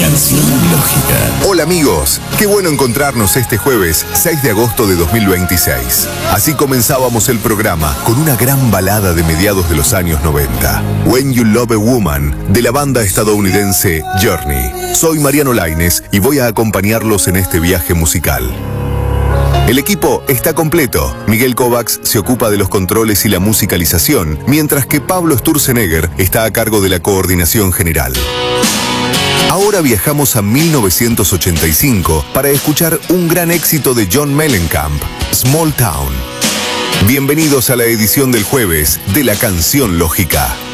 Canción Lógica. Hola amigos, qué bueno encontrarnos este jueves 6 de agosto de 2026. Así comenzábamos el programa con una gran balada de mediados de los años 90. When You Love a Woman, de la banda estadounidense Journey. Soy Mariano Lainez y voy a acompañarlos en este viaje musical. El equipo está completo. Miguel Kovacs se ocupa de los controles y la musicalización, mientras que Pablo Sturzenegger está a cargo de la coordinación general. Ahora viajamos a 1985 para escuchar un gran éxito de John Mellencamp, Small Town. Bienvenidos a la edición del jueves de la Canción Lógica.